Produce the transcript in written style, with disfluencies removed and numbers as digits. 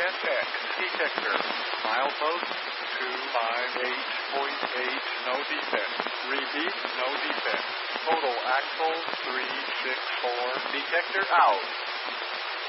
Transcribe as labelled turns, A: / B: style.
A: SX. Detector. Milepost 25H.8, no defect. Repeat, no defect. Total axle 364. Detector out.